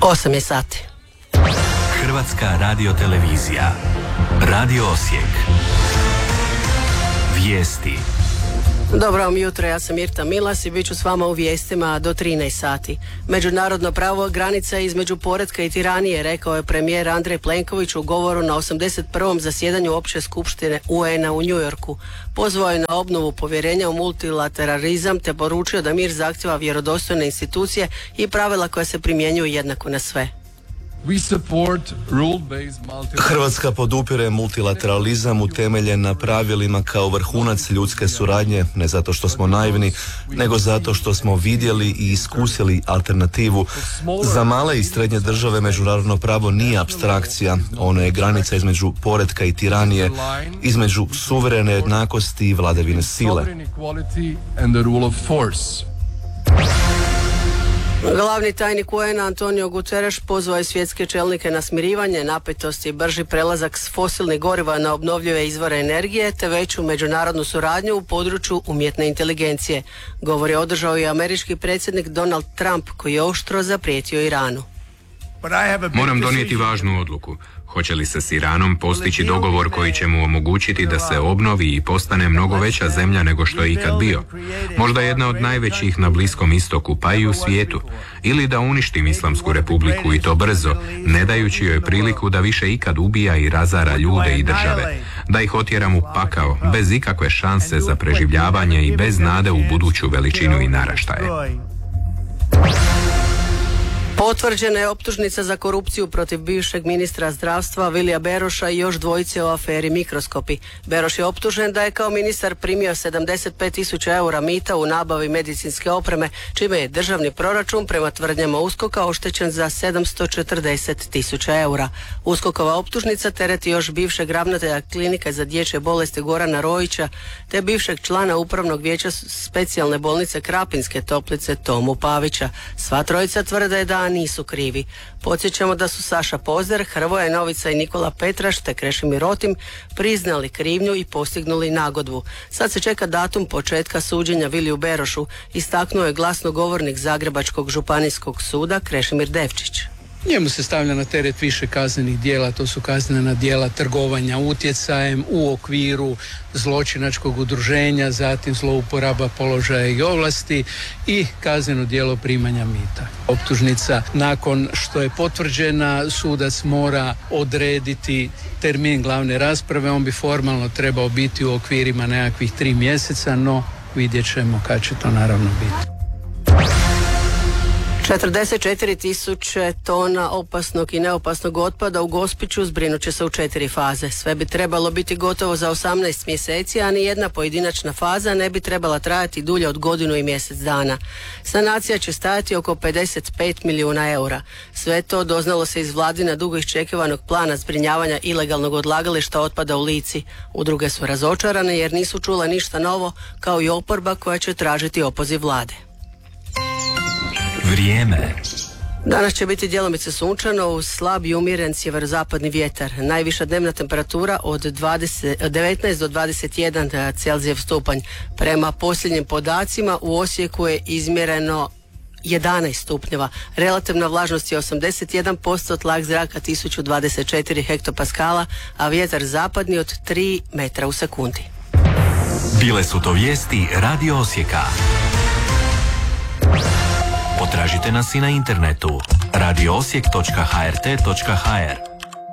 8 je sati. Hrvatska radiotelevizija. Radio Osijek. Vijesti. Dobro vam jutro, ja sam Irta Milas i bit ću s vama u vijestima do 13 sati. Međunarodno pravo granica između poretka i tiranije, rekao je premijer Andrej Plenković u govoru na 81. zasjedanju Opće skupštine UN-a u New Yorku. Pozvao je na obnovu povjerenja u multilateralizam te poručio da mir zahtjeva vjerodostojne institucije i pravila koja se primjenjuju jednako na sve. Hrvatska podupire multilateralizam utemeljen na pravilima kao vrhunac ljudske suradnje, ne zato što smo naivni, nego zato što smo vidjeli i iskusili alternativu. Za male i srednje države međunarodno pravo nije apstrakcija, ono je granica između poretka i tiranije, između suverene jednakosti i vladavine sile. Glavni tajnik UN-a Antonio Guterres pozvao je svjetske čelnike na smirivanje napetosti i brži prelazak s fosilnih goriva na obnovljive izvore energije te veću međunarodnu suradnju u području umjetne inteligencije. Govor je održao i američki predsjednik Donald Trump koji je oštro zaprijetio Iranu. Moram donijeti važnu odluku. Hoće li se s Iranom postići dogovor koji će mu omogućiti da se obnovi i postane mnogo veća zemlja nego što je ikad bio? Možda jedna od najvećih na Bliskom istoku, pa i u svijetu. Ili da uništim Islamsku republiku i to brzo, ne dajući joj priliku da više ikad ubija i razara ljude i države. Da ih otjeram u pakao, bez ikakve šanse za preživljavanje i bez nade u buduću veličinu i naraštaje. Potvrđena je optužnica za korupciju protiv bivšeg ministra zdravstva Vilija Beroša i još dvojice o aferi Mikroskopi. Beroš je optužen da je kao ministar primio 75.000 eura mita u nabavi medicinske opreme, čime je državni proračun prema tvrdnjama USKOK-a oštećen za 740.000 eura. USKOK-ova optužnica tereti još bivšeg ravnatelja klinike za dječje bolesti Gorana Rojića te bivšeg člana upravnog vijeća specijalne bolnice Krapinske Toplice Tomu Pavića. Sva trojica tvrde da nisu krivi. Podsjećamo da su Saša Pozder, Hrvoje Novica i Nikola Petraš te Krešimir Rotim priznali krivnju i postignuli nagodbu. Sad se čeka datum početka suđenja Viliju Berošu, istaknuo je glasnogovornik Zagrebačkog županijskog suda Krešimir Devčić. Njemu se stavlja na teret više kaznenih djela, to su kaznena djela trgovanja utjecajem u okviru zločinačkog udruženja, zatim zlouporaba položaja i ovlasti i kazneno djelo primanja mita. Optužnica nakon što je potvrđena, sudac mora odrediti termin glavne rasprave, on bi formalno trebao biti u okvirima nekakvih 3 mjeseca, no vidjet ćemo kad će to naravno biti. 44.000 tona opasnog i neopasnog otpada u Gospiću zbrinut će se u 4 faze. Sve bi trebalo biti gotovo za 18 mjeseci, a ni jedna pojedinačna faza ne bi trebala trajati dulje od godinu i mjesec dana. Sanacija će stajati oko 55 milijuna eura. Sve to doznalo se iz vladina dugo iščekivanog plana zbrinjavanja ilegalnog odlagališta otpada u Lici. Udruge su razočarane jer nisu čule ništa novo, kao i oporba koja će tražiti opoziv vlade. Vrijeme. Danas će biti djelomice sunčano uz slab i umjeren sjeverozapadni vjetar. Najviša dnevna temperatura od 19 do 21 Celzijev stupanj. Prema posljednjim podacima u Osijeku je izmjereno 11 stupnjeva. Relativna vlažnost je 81%, tlak zraka 1024 hektopaskala, a vjetar zapadni od 3 metra u sekundi. Bile su to vijesti Radio Osijeka. Potražite nas i na internetu radioosijek.hrt.hr.